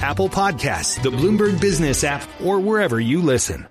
Apple Podcasts, the Bloomberg Business app, or wherever you listen.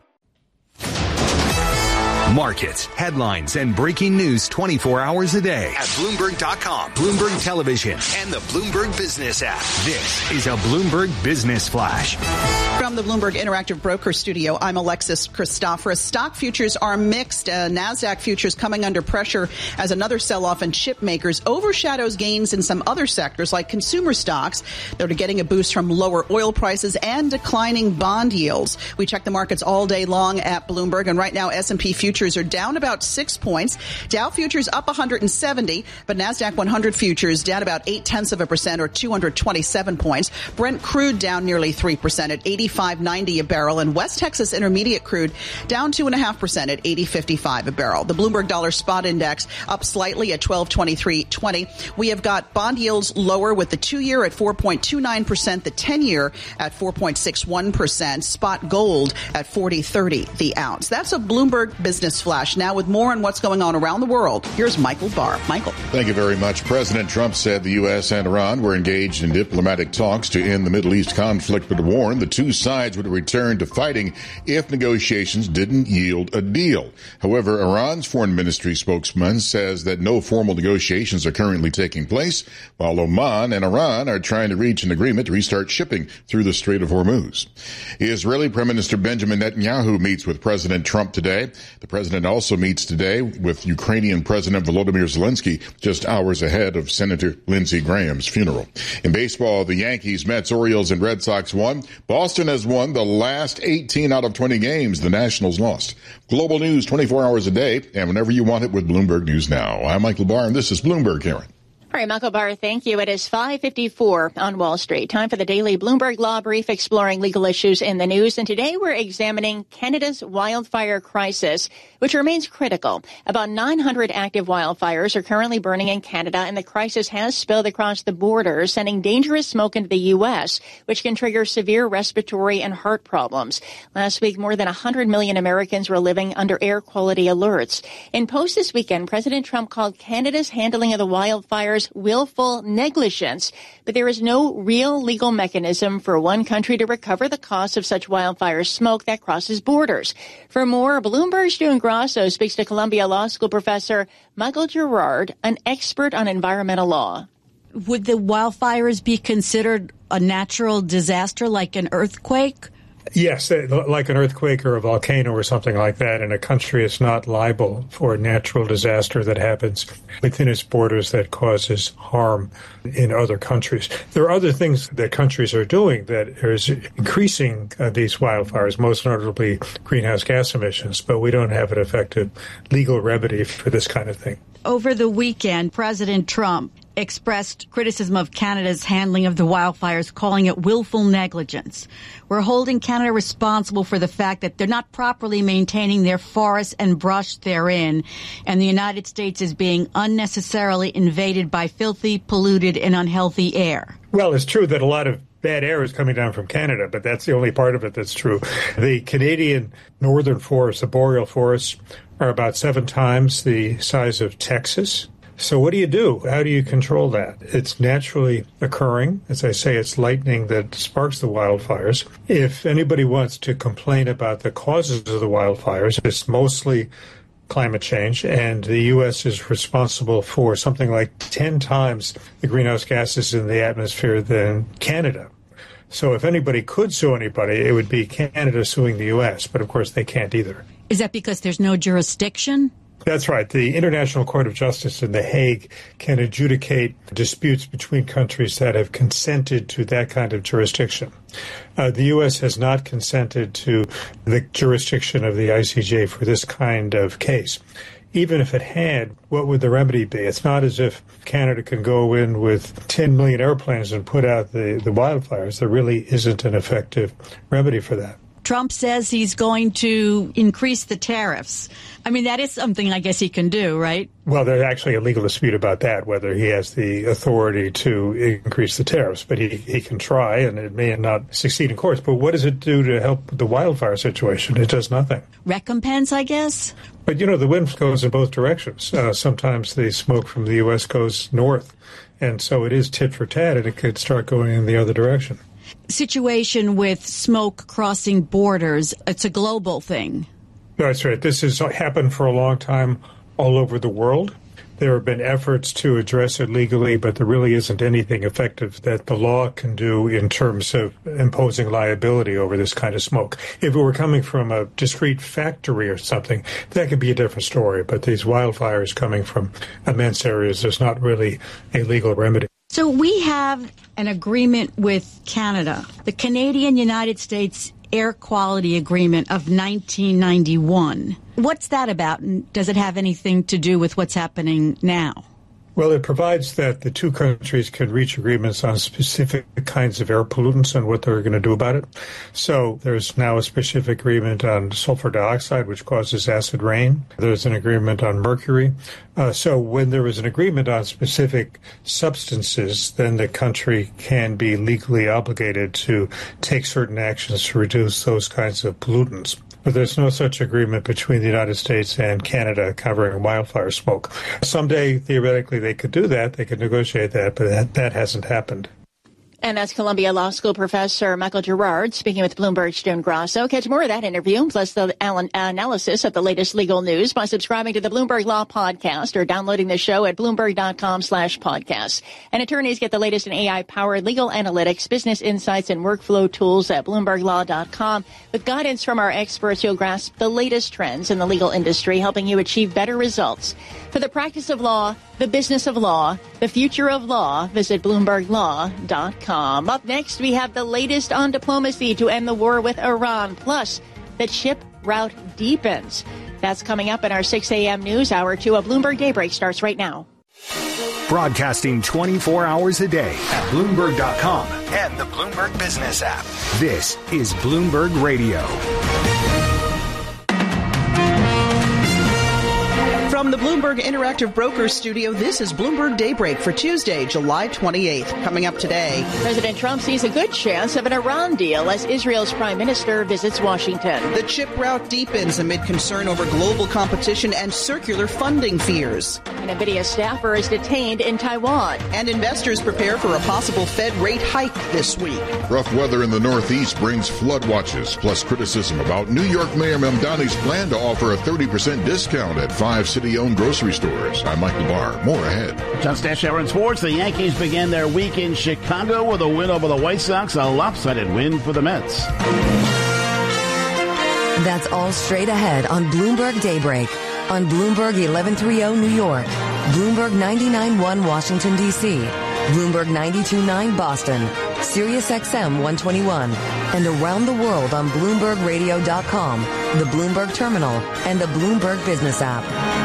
Markets, headlines, and breaking news 24 hours a day at Bloomberg.com, Bloomberg Television, and the Bloomberg Business app. This is a Bloomberg Business Flash. From the Bloomberg Interactive Broker Studio, I'm Alexis Christoforous. Stock futures are mixed. NASDAQ futures coming under pressure as another sell-off in chip makers overshadows gains in some other sectors like consumer stocks that are getting a boost from lower oil prices and declining bond yields. We check the markets all day long at Bloomberg, and right now S&P futures are down about 6 points. Dow futures up 170, but NASDAQ 100 futures down about 0.8% or 227 points. Brent crude down nearly 3% at $85.90 a barrel, and West Texas Intermediate crude down 2.5% at $80.55 a barrel. The Bloomberg Dollar Spot Index up slightly at 1223.20. We have got bond yields lower with the 2-year at 4.29%, the 10-year at 4.61%, spot gold at $40.30 the ounce. That's a Bloomberg Business Flash. Now with more on what's going on around the world, here's Michael Barr. Michael. Thank you very much. President Trump said the U.S. and Iran were engaged in diplomatic talks to end the Middle East conflict, but warned the two sides would return to fighting if negotiations didn't yield a deal. However, Iran's foreign ministry spokesman says that no formal negotiations are currently taking place, while Oman and Iran are trying to reach an agreement to restart shipping through the Strait of Hormuz. Israeli Prime Minister Benjamin Netanyahu meets with President Trump today. The president also meets today with Ukrainian President Volodymyr Zelensky just hours ahead of Senator Lindsey Graham's funeral. In baseball, the Yankees, Mets, Orioles, and Red Sox won. Boston has won the last 18 out of 20 games the Nationals lost. Global news 24 hours a day, and whenever you want it with Bloomberg News Now. I'm Michael Barr, and this is Bloomberg, Karen. All right, Michael Barr, thank you. It is 5:54 on Wall Street. Time for the daily Bloomberg Law Brief exploring legal issues in the news. And today we're examining Canada's wildfire crisis, which remains critical. About 900 active wildfires are currently burning in Canada, and the crisis has spilled across the border, sending dangerous smoke into the U.S., which can trigger severe respiratory and heart problems. Last week, more than 100 million Americans were living under air quality alerts. In post this weekend, President Trump called Canada's handling of the wildfires willful negligence, but there is no real legal mechanism for one country to recover the cost of such wildfire smoke that crosses borders. For more, Bloomberg's June Grasso speaks to Columbia Law School professor Michael Gerard, an expert on environmental law. Would the wildfires be considered a natural disaster like an earthquake? Yes, like an earthquake or a volcano or something like that, and a country is not liable for a natural disaster that happens within its borders that causes harm in other countries. There are other things that countries are doing that is increasing these wildfires, most notably greenhouse gas emissions, but we don't have an effective legal remedy for this kind of thing. Over the weekend, President Trump expressed criticism of Canada's handling of the wildfires, calling it willful negligence. We're holding Canada responsible for the fact that they're not properly maintaining their forests and brush therein, and the United States is being unnecessarily invaded by filthy, polluted, and unhealthy air. Well, it's true that a lot of bad air is coming down from Canada, but that's the only part of it that's true. The Canadian northern forests, the boreal forests, are about 7 times the size of Texas. So what do you do? How do you control that? It's naturally occurring. As I say, it's lightning that sparks the wildfires. If anybody wants to complain about the causes of the wildfires, it's mostly climate change, and the U.S. is responsible for something like 10 times the greenhouse gases in the atmosphere than Canada. So if anybody could sue anybody, it would be Canada suing the U.S., but of course they can't either. Is that because there's no jurisdiction? That's right. The International Court of Justice in The Hague can adjudicate disputes between countries that have consented to that kind of jurisdiction. The U.S. has not consented to the jurisdiction of the ICJ for this kind of case. Even if it had, what would the remedy be? It's not as if Canada can go in with 10 million airplanes and put out the wildfires. There really isn't an effective remedy for that. Trump says he's going to increase the tariffs. I mean, that is something I guess he can do, right? Well, there's actually a legal dispute about that, whether he has the authority to increase the tariffs. But he can try, and it may not succeed in court. But what does it do to help the wildfire situation? It does nothing. Recompense, I guess? But, you know, the wind goes in both directions. Sometimes the smoke from the U.S. goes north. And so it is tit for tat, and it could start going in the other direction. situation with smoke crossing borders, it's a global thing. That's right. This has happened for a long time all over the world. There have been efforts to address it legally, but there really isn't anything effective that the law can do in terms of imposing liability over this kind of smoke. If it were coming from a discrete factory or something, that could be a different story. But these wildfires coming from immense areas, there's not really a legal remedy. So we have an agreement with Canada, the Canadian-United States Air Quality Agreement of 1991. What's that about, and does it have anything to do with what's happening now? Well, it provides that the two countries can reach agreements on specific kinds of air pollutants and what they're going to do about it. So there's now a specific agreement on sulfur dioxide, which causes acid rain. There's an agreement on mercury. So when there is an agreement on specific substances, then the country can be legally obligated to take certain actions to reduce those kinds of pollutants. But there's no such agreement between the United States and Canada covering wildfire smoke. Someday, theoretically, they could do that. They could negotiate that, but that hasn't happened. And that's Columbia Law School professor Michael Gerard speaking with Bloomberg's Joan Grasso. Catch more of that interview, plus the analysis of the latest legal news by subscribing to the Bloomberg Law Podcast or downloading the show at Bloomberg.com/podcasts. And attorneys get the latest in AI-powered legal analytics, business insights, and workflow tools at BloombergLaw.com. With guidance from our experts, you'll grasp the latest trends in the legal industry, helping you achieve better results. For the practice of law, the business of law, the future of law, visit BloombergLaw.com. Up next, we have the latest on diplomacy to end the war with Iran, plus the chip route deepens. That's coming up in our 6 a.m. news hour. To a Bloomberg Daybreak starts right now. Broadcasting 24 hours a day at Bloomberg.com and the Bloomberg Business app. This is Bloomberg Radio. From the Bloomberg Interactive Brokers Studio, this is Bloomberg Daybreak for Tuesday, July 28th. Coming up today, President Trump sees a good chance of an Iran deal as Israel's prime minister visits Washington. The chip route deepens amid concern over global competition and circular funding fears. An NVIDIA staffer is detained in Taiwan. And investors prepare for a possible Fed rate hike this week. Rough weather in the Northeast brings flood watches, plus criticism about New York Mayor Mamdani's plan to offer a 30% discount at 5 city-owned grocery stores. I'm Michael Barr. More ahead. Just Dash Hour in Sports. The Yankees began their week in Chicago with a win over the White Sox, a lopsided win for the Mets. That's all straight ahead on Bloomberg Daybreak. On Bloomberg 1130 New York, Bloomberg 99.1 Washington, D.C., Bloomberg 92.9 Boston, Sirius XM 121, and around the world on BloombergRadio.com, the Bloomberg Terminal, and the Bloomberg Business app.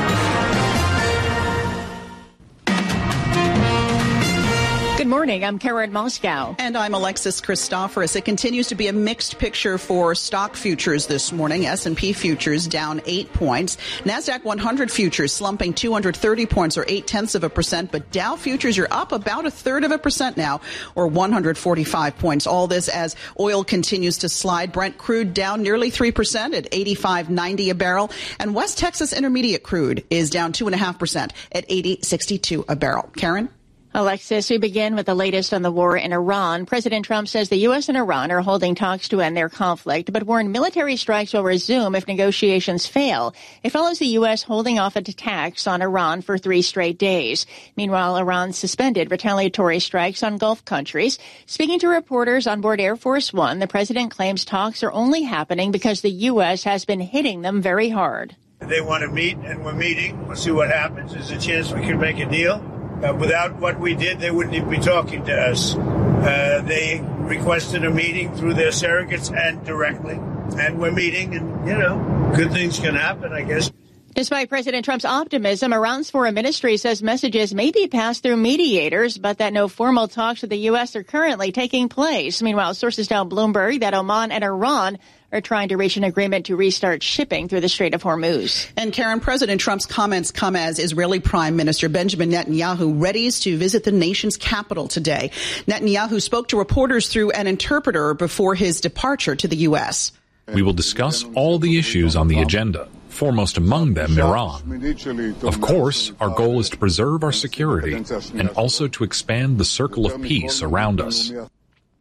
Good morning. I'm Karen Moscow. And I'm Alexis Christoforous. It continues to be a mixed picture for stock futures this morning. S&P futures down 8 points. NASDAQ 100 futures slumping 230 points or 0.8%. But Dow futures are up about 1/3% now or 145 points. All this as oil continues to slide. Brent crude down nearly 3% at $85.90 a barrel. And West Texas Intermediate crude is down 2.5% at $80.62 a barrel. Karen? Alexis, we begin with the latest on the war in Iran. President Trump says the U.S. and Iran are holding talks to end their conflict, but warned military strikes will resume if negotiations fail. It follows the U.S. holding off attacks on Iran for 3 straight days. Meanwhile, Iran suspended retaliatory strikes on Gulf countries. Speaking to reporters on board Air Force One, the president claims talks are only happening because the U.S. has been hitting them very hard. They want to meet, and we're meeting. We'll see what happens. There's a chance we can make a deal. Without what we did, they wouldn't even be talking to us. They requested a meeting through their surrogates and directly. And we're meeting, and, good things can happen, I guess. Despite President Trump's optimism, Iran's foreign ministry says messages may be passed through mediators, but that no formal talks with the U.S. are currently taking place. Meanwhile, sources tell Bloomberg that Oman and Iran are trying to reach an agreement to restart shipping through the Strait of Hormuz. And Karen, President Trump's comments come as Israeli Prime Minister Benjamin Netanyahu readies to visit the nation's capital today. Netanyahu spoke to reporters through an interpreter before his departure to the U.S. We will discuss all the issues on the agenda, foremost among them Iran. Of course, our goal is to preserve our security and also to expand the circle of peace around us.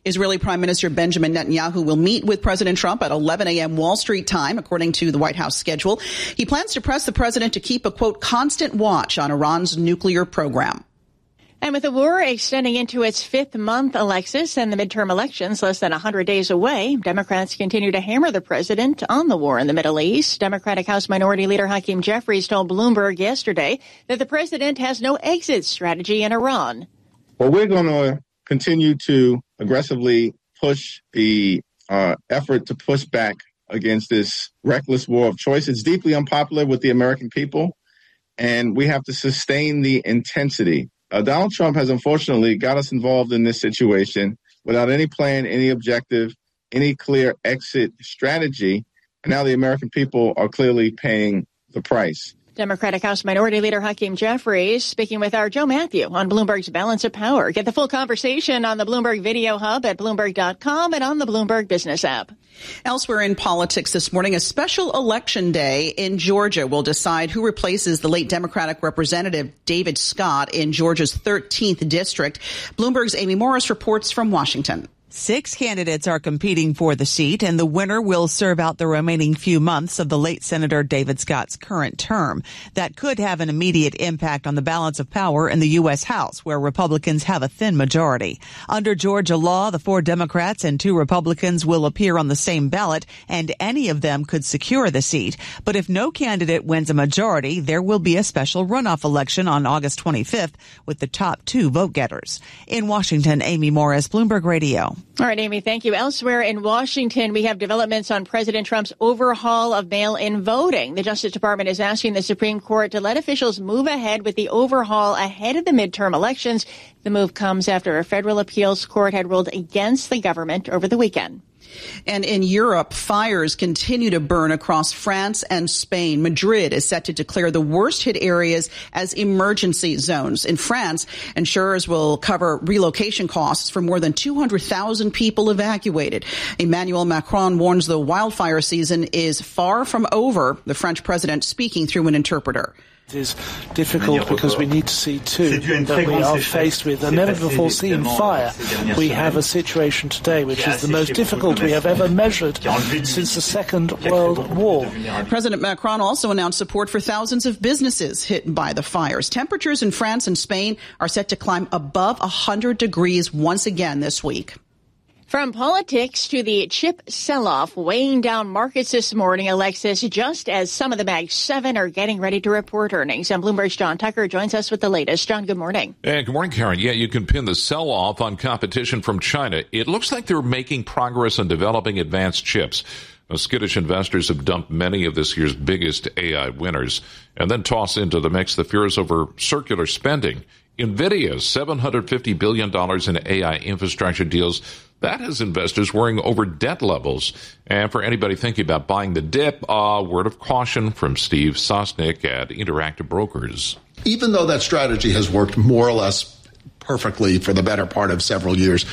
Israeli Prime Minister Benjamin Netanyahu will meet with President Trump at 11 a.m. Wall Street time, according to the White House schedule. He plans to press the president to keep a, quote, constant watch on Iran's nuclear program. And with the war extending into its fifth month, Alexis, and the midterm elections less than 100 days away, Democrats continue to hammer the president on the war in the Middle East. Democratic House Minority Leader Hakeem Jeffries told Bloomberg yesterday that the president has no exit strategy in Iran. Well, we're going to continue to aggressively push the effort to push back against this reckless war of choice. It's deeply unpopular with the American people, and we have to sustain the intensity. Donald Trump has unfortunately got us involved in this situation without any plan, any objective, any clear exit strategy. And now the American people are clearly paying the price. Democratic House Minority Leader Hakeem Jeffries speaking with our Joe Matthew on Bloomberg's Balance of Power. Get the full conversation on the Bloomberg Video Hub at Bloomberg.com and on the Bloomberg Business app. Elsewhere in politics this morning, a special election day in Georgia will decide who replaces the late Democratic Representative David Scott in Georgia's 13th district. Bloomberg's Amy Morris reports from Washington. 6 candidates are competing for the seat, and the winner will serve out the remaining few months of the late Senator David Scott's current term. That could have an immediate impact on the balance of power in the U.S. House, where Republicans have a thin majority. Under Georgia law, the 4 Democrats and 2 Republicans will appear on the same ballot, and any of them could secure the seat. But if no candidate wins a majority, there will be a special runoff election on August 25th with the top 2 vote-getters. In Washington, Amy Morris, Bloomberg Radio. All right, Amy, thank you. Elsewhere in Washington, we have developments on President Trump's overhaul of mail-in voting. The Justice Department is asking the Supreme Court to let officials move ahead with the overhaul ahead of the midterm elections. The move comes after a federal appeals court had ruled against the government over the weekend. And in Europe, fires continue to burn across France and Spain. Madrid is set to declare the worst hit areas as emergency zones. In France, insurers will cover relocation costs for more than 200,000 people evacuated. Emmanuel Macron warns the wildfire season is far from over, the French president speaking through an interpreter. It is difficult because we need to see, too, that we are faced with a never-before-seen fire. We have a situation today which is the most difficult we have ever measured since the Second World War. President Macron also announced support for thousands of businesses hit by the fires. Temperatures in France and Spain are set to climb above 100 degrees once again this week. From politics to the chip sell-off weighing down markets this morning, Alexis, just as some of the Mag 7 are getting ready to report earnings. And Bloomberg's John Tucker joins us with the latest. John, good morning. Good morning, Karen. Yeah, you can pin the sell-off on competition from China. It looks like they're making progress on developing advanced chips. Skittish investors have dumped many of this year's biggest AI winners and then toss into the mix the fears over circular spending. NVIDIA's $750 billion in AI infrastructure deals, that has investors worrying over debt levels. And for anybody thinking about buying the dip, a word of caution from Steve Sosnick at Interactive Brokers. Even though that strategy has worked more or less perfectly for the better part of several years,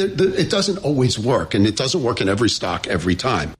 it doesn't always work, and it doesn't work in every stock every time.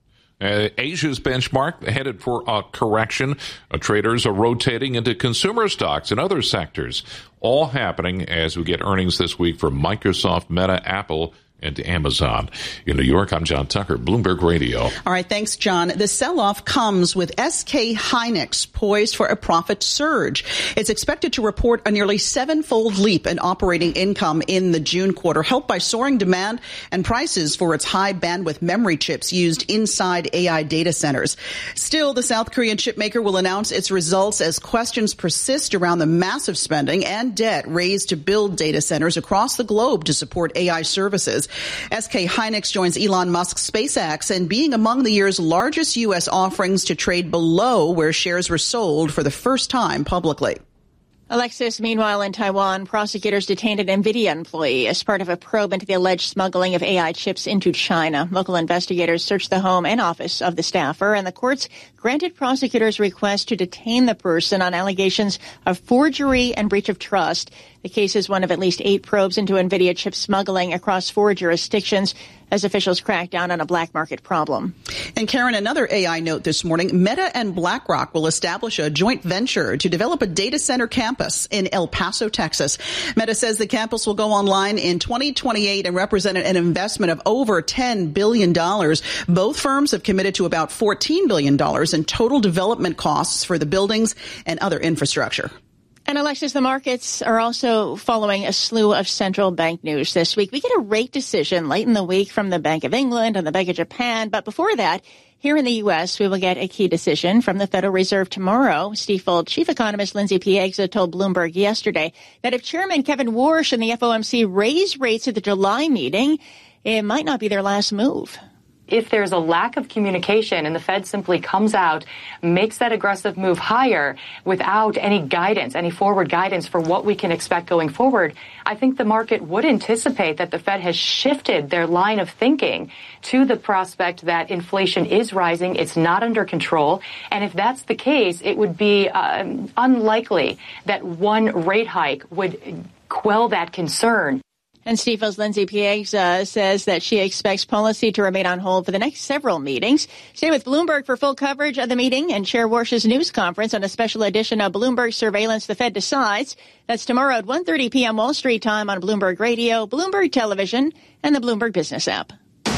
Asia's benchmark headed for a correction. Traders are rotating into consumer stocks and other sectors, all happening as we get earnings this week for Microsoft, Meta, Apple, and Amazon. In New York, I'm John Tucker, Bloomberg Radio. All right, thanks, John. The sell-off comes with SK Hynix poised for a profit surge. It's expected to report a nearly 7-fold leap in operating income in the June quarter, helped by soaring demand and prices for its high-bandwidth memory chips used inside AI data centers. Still, the South Korean chipmaker will announce its results as questions persist around the massive spending and debt raised to build data centers across the globe to support AI services. SK Hynix joins Elon Musk's SpaceX in being among the year's largest U.S. offerings to trade below where shares were sold for the first time publicly. Alexis, meanwhile, in Taiwan, prosecutors detained an NVIDIA employee as part of a probe into the alleged smuggling of AI chips into China. Local investigators searched the home and office of the staffer, and the courts granted prosecutors' request to detain the person on allegations of forgery and breach of trust. The case is one of at least 8 probes into NVIDIA chip smuggling across 4 jurisdictions. as officials crack down on a black market problem. And Karen, another AI note this morning. Meta and BlackRock will establish a joint venture to develop a data center campus in El Paso, Texas. Meta says the campus will go online in 2028 and represent an investment of over $10 billion. Both firms have committed to about $14 billion in total development costs for the buildings and other infrastructure. And Alexis, the markets are also following a slew of central bank news this week. We get a rate decision late in the week from the Bank of England and the Bank of Japan. But before that, here in the U.S., we will get a key decision from the Federal Reserve tomorrow. Stifel chief economist Lindsay Piegza told Bloomberg yesterday that if Chairman Kevin Warsh and the FOMC raise rates at the July meeting, it might not be their last move. If there's a lack of communication and the Fed simply comes out, makes that aggressive move higher without any guidance, any forward guidance for what we can expect going forward, I think the market would anticipate that the Fed has shifted their line of thinking to the prospect that inflation is rising, it's not under control. And if that's the case, it would be unlikely that one rate hike would quell that concern. And Stifel's Lindsay Piegza says that she expects policy to remain on hold for the next several meetings. Stay with Bloomberg for full coverage of the meeting and Chair Warsh's news conference on a special edition of Bloomberg Surveillance The Fed Decides. That's tomorrow at 1:30 p.m. Wall Street time on Bloomberg Radio, Bloomberg Television, and the Bloomberg Business app.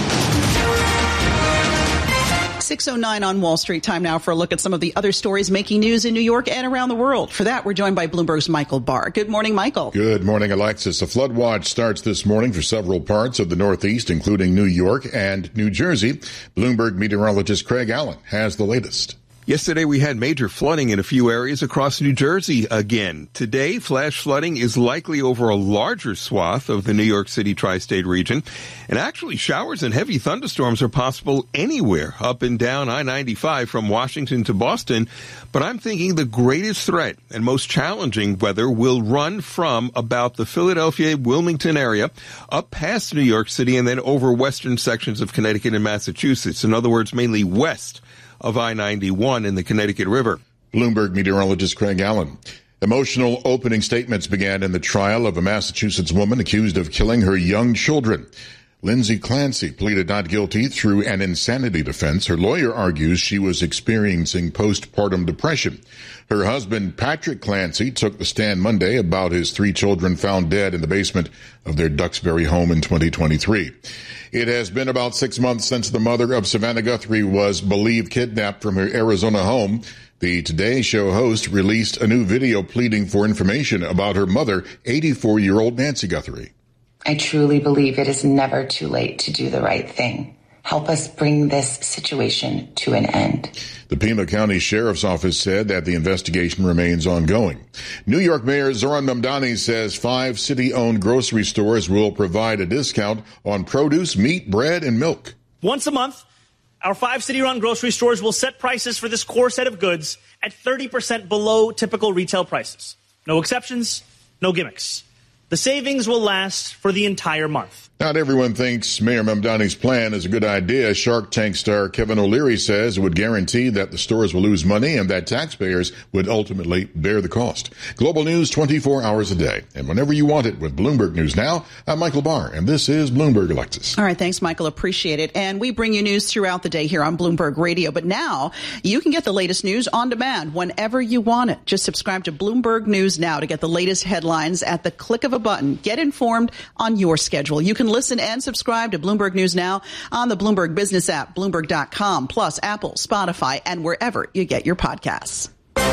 6:09 on Wall Street. Time now for a look at some of the other stories making news in New York and around the world. For that, we're joined by Bloomberg's Michael Barr. Good morning, Michael. Good morning, Alexis. A flood watch starts this morning for several parts of the Northeast, including New York and New Jersey. Bloomberg meteorologist Craig Allen has the latest. Yesterday, we had major flooding in a few areas across New Jersey again. Today, flash flooding is likely over a larger swath of the New York City tri-state region. And actually, showers and heavy thunderstorms are possible anywhere up and down I-95 from Washington to Boston. But I'm thinking the greatest threat and most challenging weather will run from about the Philadelphia-Wilmington area up past New York City and then over western sections of Connecticut and Massachusetts. In other words, mainly west of I-91 in the Connecticut River. Bloomberg meteorologist Craig Allen. Emotional opening statements began in the trial of a Massachusetts woman accused of killing her young children. Lindsay Clancy pleaded not guilty through an insanity defense. Her lawyer argues she was experiencing postpartum depression. Her husband, Patrick Clancy, took the stand Monday about his 3 children found dead in the basement of their Duxbury home in 2023. It has been about 6 months since the mother of Savannah Guthrie was believed kidnapped from her Arizona home. The Today Show host released a new video pleading for information about her mother, 84-year-old Nancy Guthrie. I truly believe it is never too late to do the right thing. Help us bring this situation to an end. The Pima County Sheriff's Office said that the investigation remains ongoing. New York Mayor Zohran Mamdani says 5 city-owned grocery stores will provide a discount on produce, meat, bread, and milk. Once a month, our 5 city-run grocery stores will set prices for this core set of goods at 30% below typical retail prices. No exceptions, no gimmicks. The savings will last for the entire month. Not everyone thinks Mayor Mamdani's plan is a good idea. Shark Tank star Kevin O'Leary says it would guarantee that the stores will lose money and that taxpayers would ultimately bear the cost. Global news 24 hours a day. And whenever you want it with Bloomberg News Now, I'm Michael Barr, and this is Bloomberg Alexis. All right, thanks, Michael. Appreciate it. And we bring you news throughout the day here on Bloomberg Radio. But now you can get the latest news on demand whenever you want it. Just subscribe to Bloomberg News Now to get the latest headlines at the click of a button. Get informed on your schedule. You can listen and subscribe to Bloomberg News Now on the Bloomberg Business app, Bloomberg.com, plus Apple, Spotify, and wherever you get your podcasts.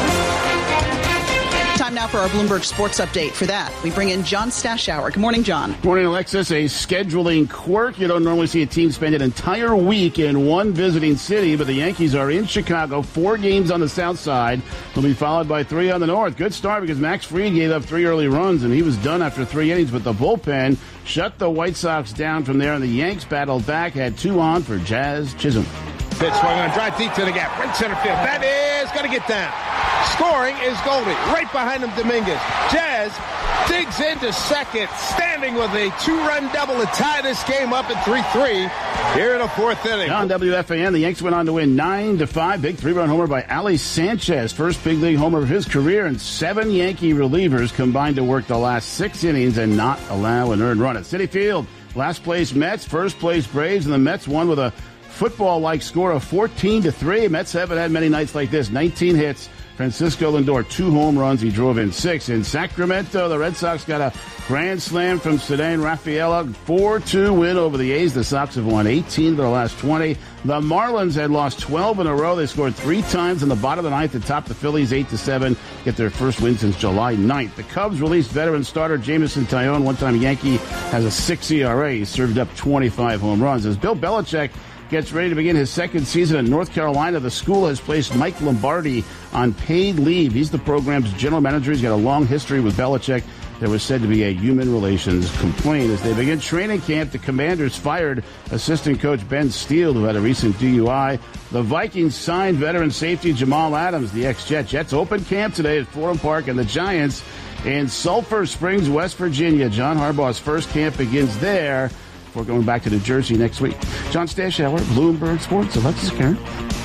Time now for our Bloomberg Sports Update. For that, we bring in John Stashower. Good morning, John. Good morning, Alexis. A scheduling quirk. You don't normally see a team spend an entire week in one visiting city, but the Yankees are in Chicago. 4 games on the south side. They'll be followed by 3 on the north. Good start because Max Fried gave up 3 early runs, and he was done after 3 innings, but the bullpen shut the White Sox down from there, and the Yanks battled back, had 2 on for Jazz Chisholm. Pitch swung on, drive deep to the gap, right center field. That is going to get down. Scoring is Goldie. Right behind him, Dominguez. Jazz digs into second, standing with a 2-run double to tie this game up at 3-3 here in the 4th inning. On WFAN, the Yanks went on to win 9-5. Big 3-run homer by Ali Sanchez. First big league homer of his career, and 7 Yankee relievers combined to work the last 6 innings and not allow an earned run at Citi Field. Last place Mets, first place Braves, and the Mets won with a football-like score of 14-3. Mets haven't had many nights like this. 19 hits. Francisco Lindor, 2 home runs. He drove in 6. In Sacramento, the Red Sox got a grand slam from Ceddanne Rafaela. 4-2 win over the A's. The Sox have won 18 of their last 20. The Marlins had lost 12 in a row. They scored 3 times in the bottom of the ninth to top the Phillies 8-7, get their first win since July 9th. The Cubs released veteran starter Jameson Taillon, one-time Yankee, has a 6 ERA. He served up 25 home runs. As Bill Belichick gets ready to begin his second season in North Carolina, the school has placed Mike Lombardi on paid leave. He's the program's general manager. He's got a long history with Belichick. There was said to be a human relations complaint. As they begin training camp, the Commanders fired assistant coach Ben Steele, who had a recent DUI. The Vikings signed veteran safety Jamal Adams, the ex-Jet. Jets open camp today at Florham Park, and the Giants in Sulphur Springs, West Virginia. John Harbaugh's first camp begins there. We're going back to New Jersey next week. John Stashower, Bloomberg Sports. Alexis Karen.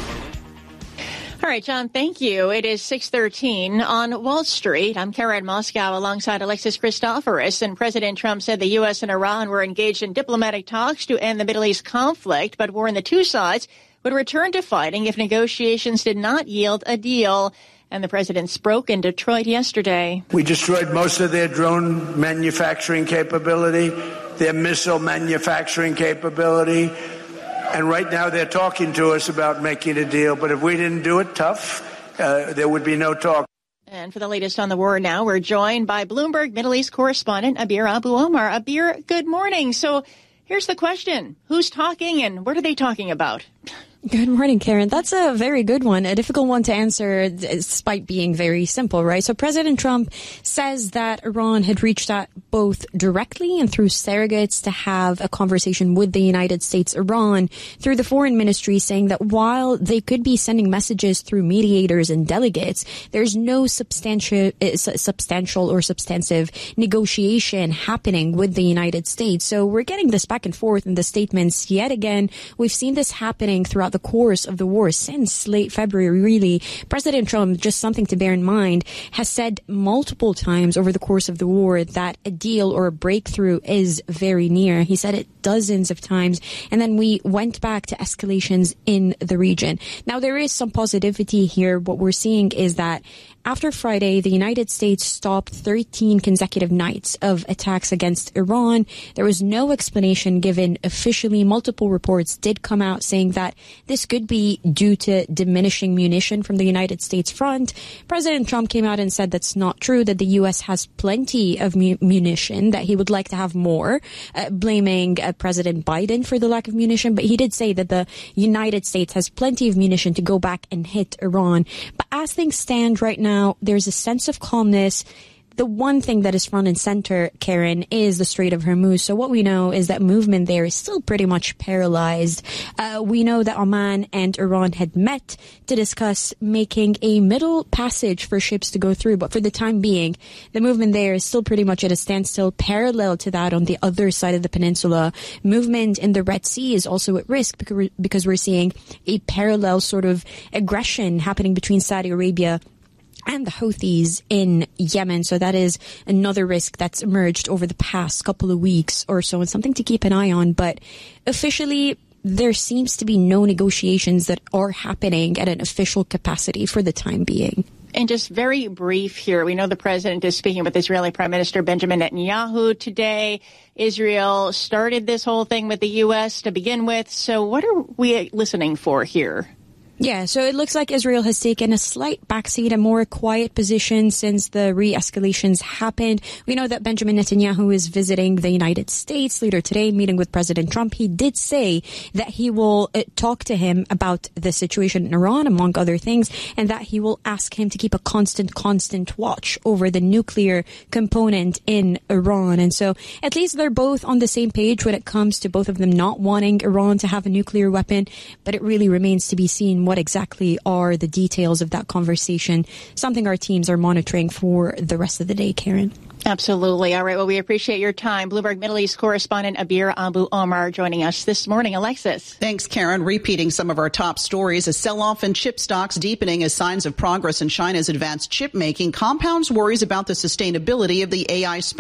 All right, John, thank you. It is 6:13 on Wall Street. I'm Karen Moscow alongside Alexis Christoforous, and President Trump said the U.S. and Iran were engaged in diplomatic talks to end the Middle East conflict, but warned the two sides would return to fighting if negotiations did not yield a deal. And the president spoke in Detroit yesterday. We destroyed most of their drone manufacturing capability, their missile manufacturing capability. And right now they're talking to us about making a deal. But if we didn't do it tough, there would be no talk. And for the latest on the war now, we're joined by Bloomberg Middle East correspondent Abir Abu-Omar. Abir, good morning. So here's the question. Who's talking and what are they talking about? Good morning, Karen. That's a very good one, a difficult one to answer despite being very simple, right? So President Trump says that Iran had reached out both directly and through surrogates to have a conversation with the United States. Iran, through the foreign ministry, saying that while they could be sending messages through mediators and delegates, there's no substantial or substantive negotiation happening with the United States. So we're getting this back and forth in the statements yet again. We've seen this happening throughout the course of the war since late February, really. President Trump, just something to bear in mind, has said multiple times over the course of the war that a deal or a breakthrough is very near. He said it dozens of times, and then we went back to escalations in the region. Now, there is some positivity here. What we're seeing is that after Friday, the United States stopped 13 consecutive nights of attacks against Iran. There was no explanation given officially. Multiple reports did come out saying that this could be due to diminishing munition from the United States front. President Trump came out and said that's not true, that the U.S. has plenty of munition, that he would like to have more, blaming President Biden for the lack of munition. But he did say that the United States has plenty of munition to go back and hit Iran. But as things stand right now, there's a sense of calmness. The one thing that is front and center, Karen, is the Strait of Hormuz. So what we know is that movement there is still pretty much paralyzed. We know that Oman and Iran had met to discuss making a middle passage for ships to go through. But for the time being, the movement there is still pretty much at a standstill. Parallel to that, on the other side of the peninsula, movement in the Red Sea is also at risk because we're seeing a parallel sort of aggression happening between Saudi Arabia and the Houthis in Yemen. So that is another risk that's emerged over the past couple of weeks or so, and something to keep an eye on. But officially, there seems to be no negotiations that are happening at an official capacity for the time being. And just very brief here, we know the president is speaking with Israeli Prime Minister Benjamin Netanyahu today. Israel started this whole thing with the U.S. to begin with. So what are we listening for here? Yeah, so it looks like Israel has taken a slight backseat, a more quiet position since the re-escalations happened. We know that Benjamin Netanyahu is visiting the United States later today, meeting with President Trump. He did say that he will talk to him about the situation in Iran, among other things, and that he will ask him to keep a constant watch over the nuclear component in Iran. And so at least they're both on the same page when it comes to both of them not wanting Iran to have a nuclear weapon, but it really remains to be seen what exactly are the details of that conversation, something our teams are monitoring for the rest of the day, Karen. Absolutely. All right. Well, we appreciate your time. Bloomberg Middle East correspondent Abir Abu-Omar joining us this morning. Alexis. Thanks, Karen. Repeating some of our top stories. A sell-off in chip stocks deepening as signs of progress in China's advanced chip making compounds worries about the sustainability of the AI space.